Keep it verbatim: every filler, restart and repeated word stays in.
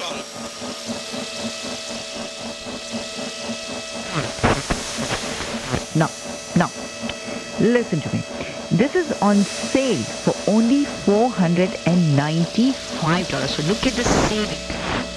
Now, now, listen to me. This is on sale for only four hundred ninety-five dollars. So look at the saving.